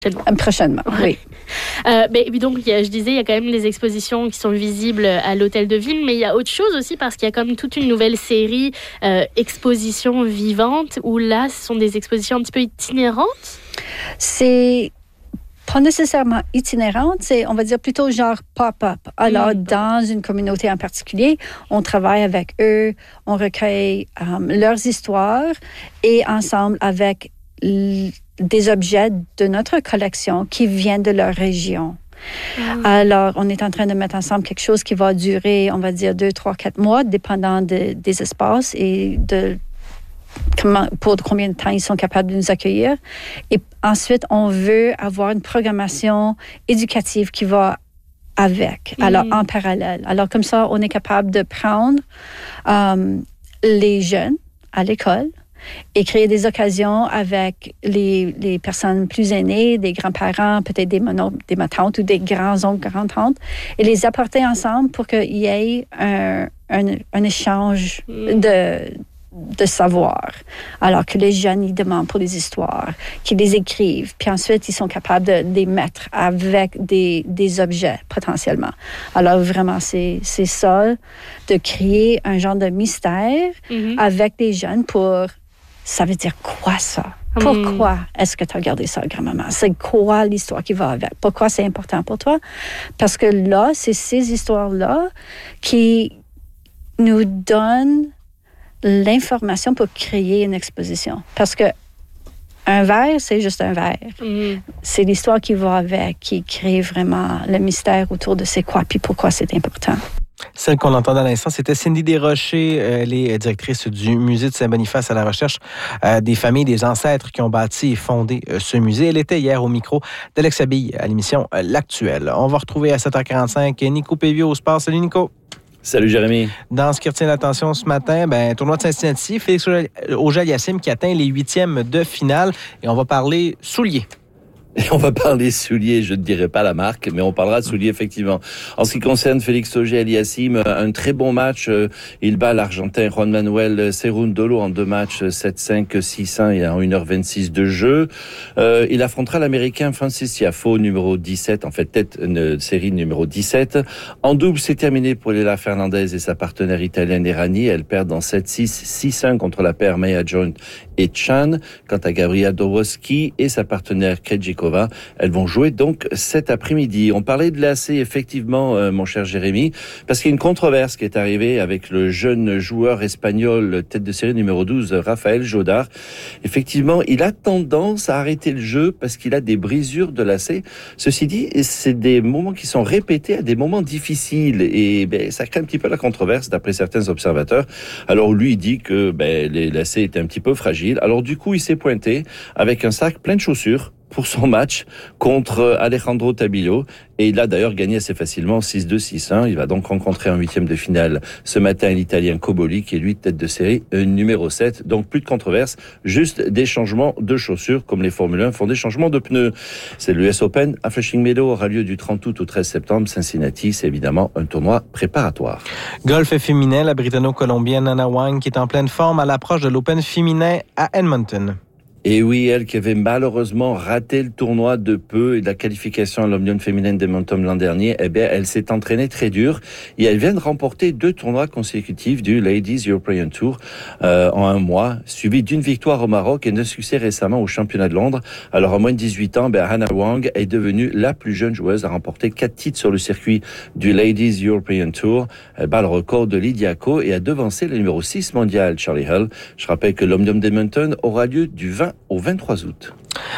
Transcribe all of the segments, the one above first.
Prochainement, oui. Et donc, je disais, il y a quand même les expositions qui sont visibles à l'Hôtel de Ville, mais il y a autre chose aussi parce qu'il y a comme toute une nouvelle série expositions vivantes où là, ce sont des expositions un petit peu itinérantes. C'est pas nécessairement itinérante, c'est, on va dire, plutôt genre pop-up. Alors, dans une communauté en particulier, on travaille avec eux, on recueille leurs histoires et ensemble avec des objets de notre collection qui viennent de leur région. Alors, on est en train de mettre ensemble quelque chose qui va durer, on va dire, 2, 3, 4 mois, dépendant des espaces et pour combien de temps ils sont capables de nous accueillir. Et ensuite, on veut avoir une programmation éducative qui va avec, alors en parallèle. Alors, comme ça, on est capable de prendre les jeunes à l'école et créer des occasions avec les personnes plus aînées, des grands-parents, peut-être des tantes ou des grands-oncles, grands-tantes, et les apporter ensemble pour qu'il y ait un échange de savoir. Alors que les jeunes, ils demandent pour les histoires, qu'ils les écrivent, puis ensuite, ils sont capables de les mettre avec des objets, potentiellement. Alors, vraiment, c'est ça, de créer un genre de mystère avec les jeunes pour... Ça veut dire quoi, ça? Pourquoi est-ce que tu as regardé ça, grand-maman? C'est quoi l'histoire qui va avec? Pourquoi c'est important pour toi? Parce que là, c'est ces histoires-là qui nous donnent l'information pour créer une exposition. Parce que un verre, c'est juste un verre. C'est l'histoire qui va avec, qui crée vraiment le mystère autour de c'est quoi puis pourquoi c'est important. Celle qu'on entendait à l'instant, c'était Cindy Desrochers, elle est directrice du musée de Saint-Boniface à la recherche des familles, des ancêtres qui ont bâti et fondé ce musée. Elle était hier au micro d'Alex Abille à l'émission L'Actuel. On va retrouver à 7h45 Nico Pévio au sport. Salut Nico. Salut Jérémy. Dans ce qui retient l'attention ce matin, tournoi de Cincinnati, Félix Auger-Aliassime qui atteint les 8e de finale et on va parler souliers. Et on va parler souliers, je ne dirai pas la marque, mais on parlera de souliers effectivement. En ce qui concerne Félix Auger-Aliassime, un très bon match. Il bat l'Argentin Juan Manuel Cerúndolo en 2 matchs, 7-5, 6-1 et en 1h26 de jeu. Il affrontera l'Américain Francis Tiafoe, numéro 17, en fait tête de série numéro 17. En double, c'est terminé pour Leila Fernandez et sa partenaire italienne Errani. Elles perdent en 7-6, 6-1 contre la paire Maya Joint et Chan. Quant à Gabriela Dabrowski et sa partenaire Krejcikova, elles vont jouer donc cet après-midi. On parlait de l'AC, effectivement, mon cher Jérémy, parce qu'il y a une controverse qui est arrivée avec le jeune joueur espagnol, tête de série numéro 12, Rafael Jodar. Effectivement, il a tendance à arrêter le jeu parce qu'il a des brisures de l'AC. Ceci dit, c'est des moments qui sont répétés à des moments difficiles et ça crée un petit peu la controverse d'après certains observateurs. Alors lui, il dit que les lacets étaient un petit peu fragiles. Alors du coup, il s'est pointé avec un sac plein de chaussures pour son match contre Alejandro Tabillo. Et il a d'ailleurs gagné assez facilement 6-2, 6-1. Il va donc rencontrer en 8e de finale ce matin l'Italien Cobolli, qui est lui tête de série numéro 7. Donc plus de controverse, juste des changements de chaussures, comme les Formule 1 font des changements de pneus. C'est l'US Open à Flushing Meadow, aura lieu du 30 août au 13 septembre. Cincinnati, c'est évidemment un tournoi préparatoire. Golf féminin, la britanno-colombienne Anna Wang qui est en pleine forme à l'approche de l'Open féminin à Edmonton. Et oui, elle qui avait malheureusement raté le tournoi de peu et la qualification à l'Omnium féminine d'Edmonton l'an dernier, elle s'est entraînée très dur et elle vient de remporter 2 tournois consécutifs du Ladies European Tour en 1 mois, suivi d'une victoire au Maroc et d'un succès récemment au championnat de Londres. Alors à moins de 18 ans, Anna Wang est devenue la plus jeune joueuse à remporter 4 titres sur le circuit du Ladies European Tour. Elle bat le record de Lydia Ko et a devancé le numéro 6 mondial, Charlie Hull. Je rappelle que l'Omnium d'Edmonton aura lieu du 20 au 23 août.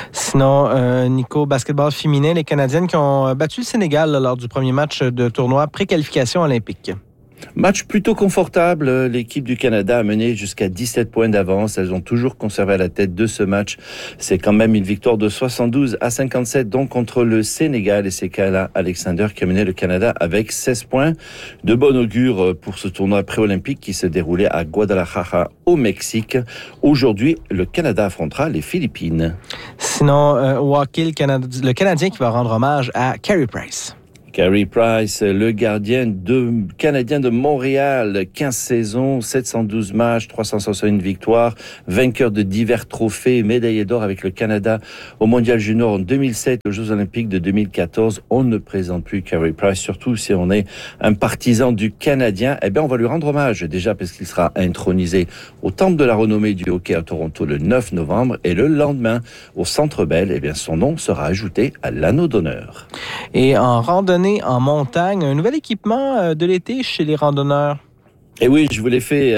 Sinon, Nico, basketball féminin, les Canadiennes qui ont battu le Sénégal lors du premier match de tournoi pré-qualification olympique. Match plutôt confortable. L'équipe du Canada a mené jusqu'à 17 points d'avance. Elles ont toujours conservé la tête de ce match. C'est quand même une victoire de 72-57 donc contre le Sénégal. Et c'est Kayla Alexander qui a mené le Canada avec 16 points. De bon augure pour ce tournoi pré-olympique qui se déroulait à Guadalajara au Mexique. Aujourd'hui, le Canada affrontera les Philippines. Sinon, au hockey, le Canadien qui va rendre hommage à Carey Price. Carey Price, le gardien canadien de Montréal, 15 saisons, 712 matchs, 361 victoires, vainqueur de divers trophées, médaillé d'or avec le Canada au Mondial Junior en 2007, aux Jeux Olympiques de 2014. On ne présente plus Carey Price, surtout si on est un partisan du Canadien. Eh bien, on va lui rendre hommage, déjà parce qu'il sera intronisé au Temple de la renommée du hockey à Toronto le 9 novembre et le lendemain, au Centre Bell, eh bien, son nom sera ajouté à l'anneau d'honneur. Et en randonnée en montagne, un nouvel équipement de l'été chez les randonneurs. Et oui, je vous l'ai fait,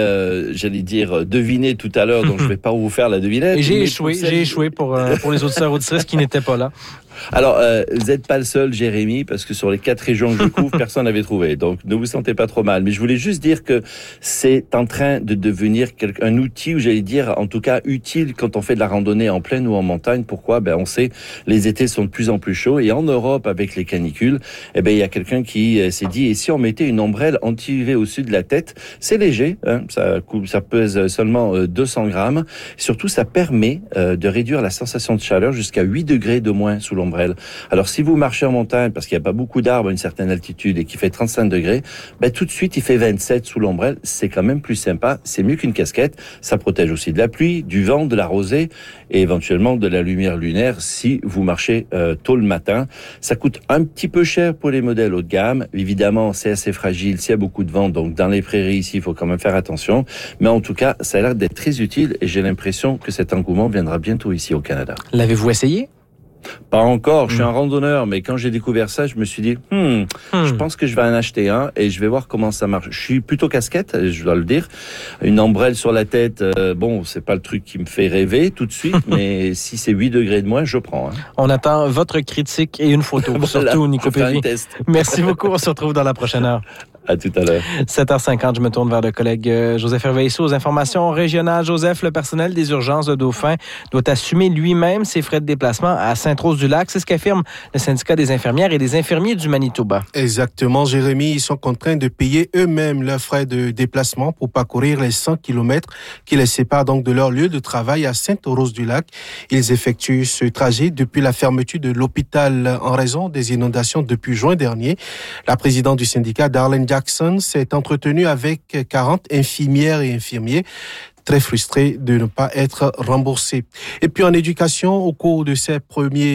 deviner tout à l'heure, donc je ne vais pas vous faire la devinette. Et j'ai échoué pour les auditeurs auditrices qui n'étaient pas là. Alors, vous n'êtes pas le seul, Jérémy, parce que sur les 4 régions que je couvre, personne n'avait trouvé. Donc, ne vous sentez pas trop mal. Mais je voulais juste dire que c'est en train de devenir un outil, ou j'allais dire, en tout cas, utile quand on fait de la randonnée en plaine ou en montagne. Pourquoi? On sait, les étés sont de plus en plus chauds. Et en Europe, avec les canicules, il y a quelqu'un qui s'est dit, et si on mettait une ombrelle anti-UV au-dessus de la tête? C'est léger, hein, ça pèse seulement 200 grammes. Surtout, ça permet de réduire la sensation de chaleur jusqu'à 8 degrés de moins sous l'ombrelle. Alors, si vous marchez en montagne, parce qu'il n'y a pas beaucoup d'arbres à une certaine altitude et qu'il fait 35 degrés, tout de suite, il fait 27 sous l'ombrelle. C'est quand même plus sympa. C'est mieux qu'une casquette. Ça protège aussi de la pluie, du vent, de la rosée et éventuellement de la lumière lunaire si vous marchez tôt le matin. Ça coûte un petit peu cher pour les modèles haut de gamme. Évidemment, c'est assez fragile s'il y a beaucoup de vent. Donc, dans les prairies ici, il faut quand même faire attention. Mais en tout cas, ça a l'air d'être très utile et j'ai l'impression que cet engouement viendra bientôt ici au Canada. L'avez-vous essayé? Pas encore, je suis un randonneur, mais quand j'ai découvert ça, je me suis dit, je pense que je vais en acheter un et je vais voir comment ça marche. Je suis plutôt casquette, je dois le dire. Une ombrelle sur la tête, c'est pas le truc qui me fait rêver tout de suite, mais si c'est 8 degrés de moins, je prends. Hein. On attend votre critique et une photo, voilà, surtout Nico Pévy. Merci beaucoup, on se retrouve dans la prochaine heure. À tout à l'heure. 7h50, je me tourne vers le collègue Joseph Herveilleux aux informations régionales. Joseph, le personnel des urgences de Dauphin doit assumer lui-même ses frais de déplacement à Sainte-Rose-du-Lac. C'est ce qu'affirme le syndicat des infirmières et des infirmiers du Manitoba. Exactement, Jérémy. Ils sont contraints de payer eux-mêmes leurs frais de déplacement pour parcourir les 100 km qui les séparent donc de leur lieu de travail à Sainte-Rose-du-Lac. Ils effectuent ce trajet depuis la fermeture de l'hôpital en raison des inondations depuis juin dernier. La présidente du syndicat, Darlene Jackson, s'est entretenue avec 40 infirmières et infirmiers très frustrés de ne pas être remboursés. Et puis en éducation, au cours de ces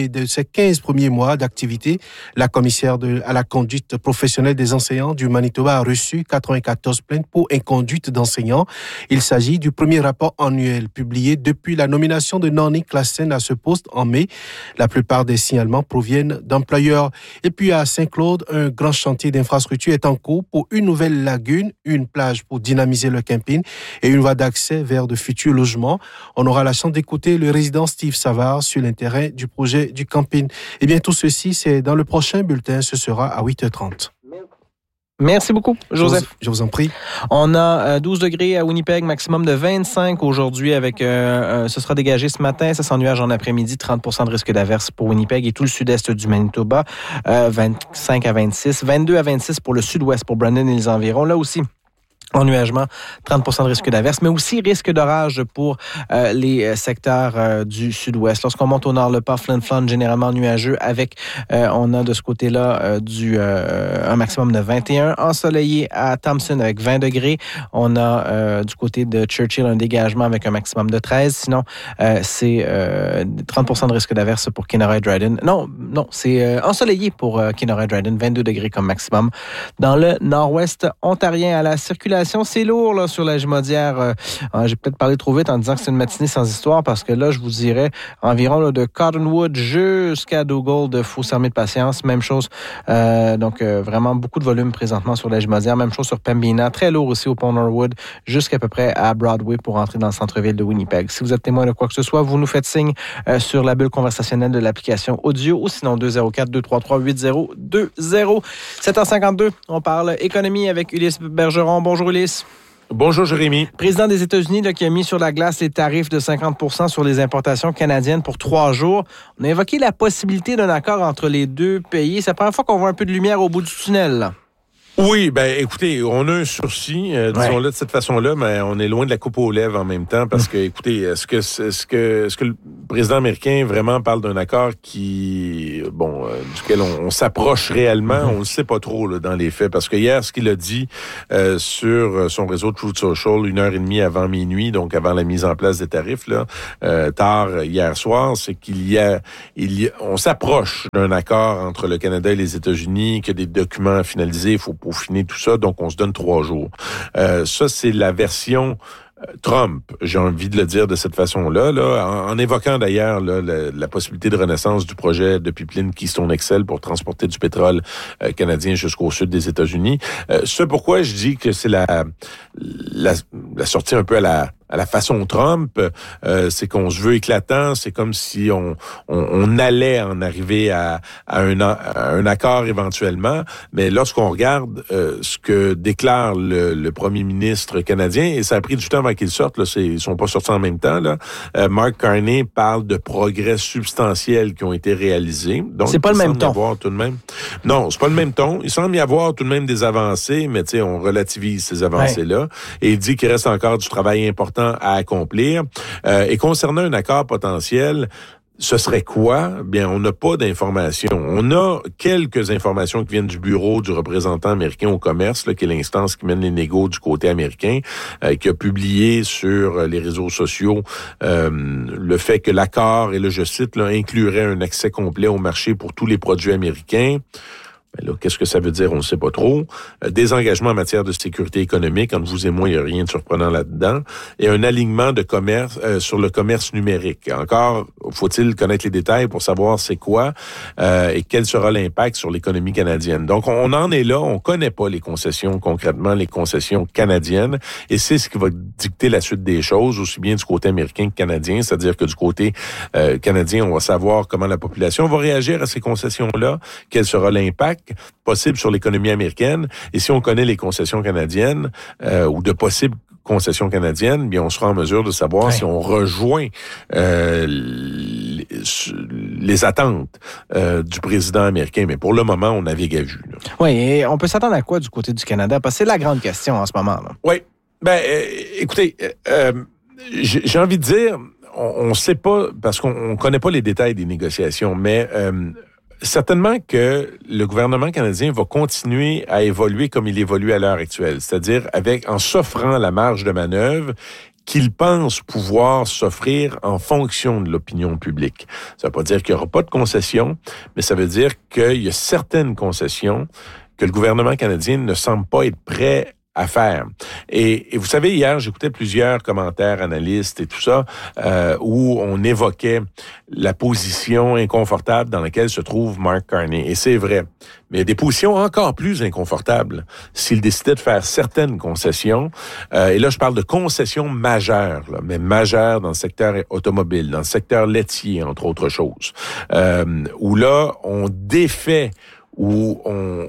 15 premiers mois d'activité, la commissaire à la conduite professionnelle des enseignants du Manitoba a reçu 94 plaintes pour inconduite d'enseignants. Il s'agit du premier rapport annuel publié depuis la nomination de Noni Classen à ce poste en mai. La plupart des signalements proviennent d'employeurs. Et puis à Saint-Claude, un grand chantier d'infrastructure est en cours pour une nouvelle lagune, une plage pour dynamiser le camping et une voie d'accès vers de futurs logements. On aura la chance d'écouter le résident Steve Savard sur l'intérêt du projet du camping. Eh bien, tout ceci, c'est dans le prochain bulletin. Ce sera à 8h30. Merci beaucoup, Joseph. Je vous en prie. On a 12 degrés à Winnipeg, maximum de 25 aujourd'hui. ce sera dégagé ce matin. Ça s'ennuage en après-midi. 30% de risque d'averse pour Winnipeg et tout le sud-est du Manitoba. 25 à 26. 22 à 26 pour le sud-ouest, pour Brandon et les environs. Là aussi, ennuagement, 30% de risque d'averse, mais aussi risque d'orage pour les secteurs du sud-ouest. Lorsqu'on monte au nord, le pas Flin-Flon, généralement nuageux, avec, on a de ce côté-là un maximum de 21. Ensoleillé à Thompson avec 20 degrés. On a du côté de Churchill un dégagement avec un maximum de 13. Sinon, c'est 30% de risque d'averse pour Kenora et Dryden. Non, c'est ensoleillé pour Kenora et Dryden, 22 degrés comme maximum. Dans le nord-ouest ontarien, à la circulation, c'est lourd là, sur la Jumondière. J'ai peut-être parlé trop vite en disant que c'est une matinée sans histoire parce que là, je vous dirais environ là, de Cottonwood jusqu'à Dugald, il faut s'armer de patience. Même chose. Donc, vraiment beaucoup de volume présentement sur la Jumondière. Même chose sur Pembina. Très lourd aussi au Pont Norwood jusqu'à peu près à Broadway pour entrer dans le centre-ville de Winnipeg. Si vous êtes témoin de quoi que ce soit, vous nous faites signe sur la bulle conversationnelle de l'application audio ou sinon 204-233-8020. 7h52, on parle économie avec Ulysse Bergeron. Bonjour Ulysse. Bonjour Jérémy. Président des États-Unis là, qui a mis sur la glace les tarifs de 50% sur les importations canadiennes pour 3 jours. On a évoqué la possibilité d'un accord entre les deux pays. C'est la première fois qu'on voit un peu de lumière au bout du tunnel. Là. Oui, écoutez, on a un sursis, disons-le de cette façon-là, mais on est loin de la coupe aux lèvres en même temps parce que, écoutez, est-ce que le président américain vraiment parle d'un accord duquel on s'approche réellement? On ne sait pas trop là, dans les faits parce que hier, ce qu'il a dit sur son réseau Truth Social 1h30 avant minuit, donc avant la mise en place des tarifs, là, tard hier soir, c'est on s'approche d'un accord entre le Canada et les États-Unis, qu'il y a des documents finalisés, il faut peaufiner tout ça, donc on se donne 3 jours. Ça, c'est la version Trump, j'ai envie de le dire de cette façon-là, en évoquant d'ailleurs la possibilité de renaissance du projet de pipeline Keystone XL pour transporter du pétrole canadien jusqu'au sud des États-Unis. Ce pourquoi je dis que c'est la sortie un peu à la façon Trump, c'est qu'on se veut éclatant, c'est comme si on allait en arriver à un accord éventuellement, mais lorsqu'on regarde ce que déclare le premier ministre canadien, et ça a pris du temps avant qu'ils sortent, là, ils sont pas sortis en même temps, là, Mark Carney parle de progrès substantiels qui ont été réalisés. Donc, c'est pas le même ton. Tout de même. Non, c'est pas le même ton. Il semble y avoir tout de même des avancées, mais tu sais, on relativise ces avancées-là. Et il dit qu'il reste encore du travail important à accomplir. Et concernant un accord potentiel, ce serait quoi? Bien, on n'a pas d'informations. On a quelques informations qui viennent du bureau du représentant américain au commerce, là, qui est l'instance qui mène les négos du côté américain, qui a publié sur les réseaux sociaux le fait que l'accord, et là je cite, là, inclurait un accès complet au marché pour tous les produits américains. Ben là, qu'est-ce que ça veut dire? On ne sait pas trop. Des engagements en matière de sécurité économique, entre vous et moi, il n'y a rien de surprenant là-dedans. Et un alignement de commerce sur le commerce numérique. Encore, faut-il connaître les détails pour savoir c'est quoi et quel sera l'impact sur l'économie canadienne. Donc, on en est là. On connaît pas les concessions, concrètement, les concessions canadiennes. Et c'est ce qui va dicter la suite des choses, aussi bien du côté américain que canadien. C'est-à-dire que du côté canadien, on va savoir comment la population va réagir à ces concessions-là, quel sera l'impact possible sur l'économie américaine. Et si on connaît les concessions canadiennes ou de possibles concessions canadiennes, bien on sera en mesure de savoir si on rejoint les attentes du président américain. Mais pour le moment, on navigue à vue. Oui, et on peut s'attendre à quoi du côté du Canada? Parce que c'est la grande question en ce moment. Oui. Écoutez, j'ai envie de dire, on ne sait pas, parce qu'on connaît pas les détails des négociations, mais certainement que le gouvernement canadien va continuer à évoluer comme il évolue à l'heure actuelle, c'est-à-dire en s'offrant la marge de manœuvre qu'il pense pouvoir s'offrir en fonction de l'opinion publique. Ça ne veut pas dire qu'il n'y aura pas de concessions, mais ça veut dire qu'il y a certaines concessions que le gouvernement canadien ne semble pas être prêt à faire. Et vous savez, hier, j'écoutais plusieurs commentaires, analystes et tout ça, où on évoquait la position inconfortable dans laquelle se trouve Mark Carney. Et c'est vrai. Mais il y a des positions encore plus inconfortables s'il décidait de faire certaines concessions. Et là, je parle de concessions majeures, là, mais majeures dans le secteur automobile, dans le secteur laitier, entre autres choses. Où là, on défait, où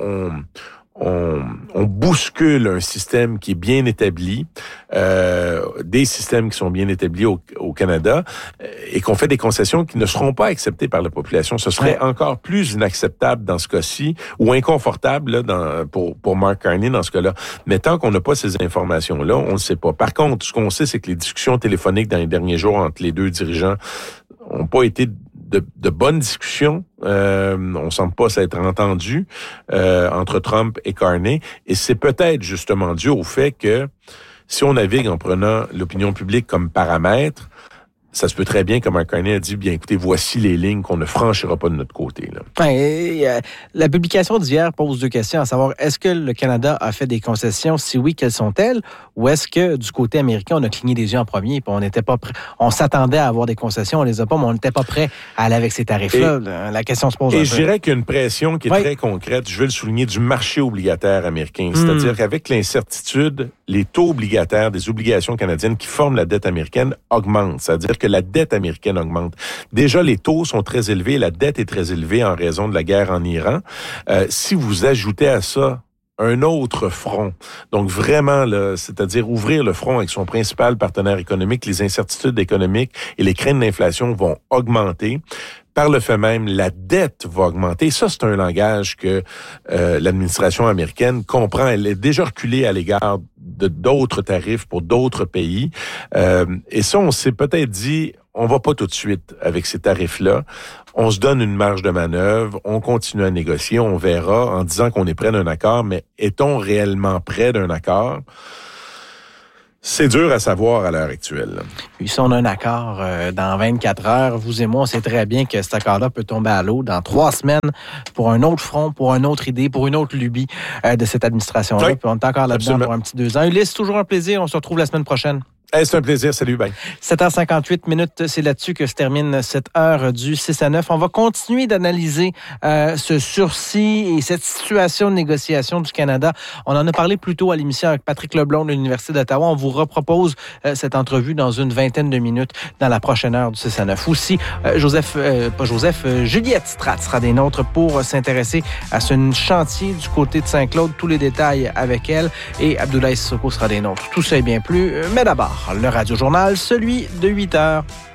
on bouscule un système qui est bien établi, des systèmes qui sont bien établis au Canada, et qu'on fait des concessions qui ne seront pas acceptées par la population. Ce serait encore plus inacceptable dans ce cas-ci, ou inconfortable là, pour Mark Carney dans ce cas-là. Mais tant qu'on n'a pas ces informations-là, on ne sait pas. Par contre, ce qu'on sait, c'est que les discussions téléphoniques dans les derniers jours entre les deux dirigeants n'ont pas été de bonnes discussions. On semble pas s'être entendu entre Trump et Carney. Et c'est peut-être justement dû au fait que si on navigue en prenant l'opinion publique comme paramètre, ça se peut très bien, comme Carney a dit, bien écoutez, voici les lignes qu'on ne franchira pas de notre côté. Là. La publication d'hier pose 2 questions, à savoir, est-ce que le Canada a fait des concessions? Si oui, quelles sont-elles? Ou est-ce que du côté américain, on a cligné des yeux en premier, puis on n'était pas prêt, on s'attendait à avoir des concessions, on les a pas, mais on n'était pas prêt à aller avec ces tarifs-là. La question se pose un peu. Et je dirais qu'il y a une pression qui est très concrète, je veux le souligner, du marché obligataire américain. C'est-à-dire qu'avec l'incertitude, les taux obligataires des obligations canadiennes qui forment la dette américaine augmentent. C'est-à-dire que la dette américaine augmente. Déjà, les taux sont très élevés, la dette est très élevée en raison de la guerre en Iran. Si vous ajoutez à ça un autre front, donc vraiment, là, c'est-à-dire ouvrir le front avec son principal partenaire économique, les incertitudes économiques et les craintes d'inflation vont augmenter. par le fait même, la dette va augmenter. Ça, c'est un langage que l'administration américaine comprend. Elle est déjà reculée à l'égard de d'autres tarifs pour d'autres pays. Et ça, on s'est peut-être dit, on va pas tout de suite avec ces tarifs-là. On se donne une marge de manœuvre, on continue à négocier, on verra en disant qu'on est près d'un accord, mais est-on réellement près d'un accord? C'est dur à savoir à l'heure actuelle. Puis si on a un accord dans 24 heures, vous et moi, on sait très bien que cet accord-là peut tomber à l'eau dans 3 semaines pour un autre front, pour une autre idée, pour une autre lubie de cette administration-là. Oui, puis on est encore là-dedans absolument. pour un petit 2 ans. Ulysse, toujours un plaisir. On se retrouve la semaine prochaine. Hey, c'est un plaisir. Salut, bye. 7h58, c'est là-dessus que se termine cette heure du 6 à 9. On va continuer d'analyser ce sursis et cette situation de négociation du Canada. On en a parlé plus tôt à l'émission avec Patrick Leblond de l'Université d'Ottawa. On vous repropose cette entrevue dans une vingtaine de minutes dans la prochaine heure du 6 à 9. Aussi, Juliette Stratt sera des nôtres pour s'intéresser à ce chantier du côté de Saint-Claude. Tous les détails avec elle. Et Abdoulaye Sissoko sera des nôtres. Tout ça et bien plus. Mais d'abord, le Radio-Journal, celui de 8 heures.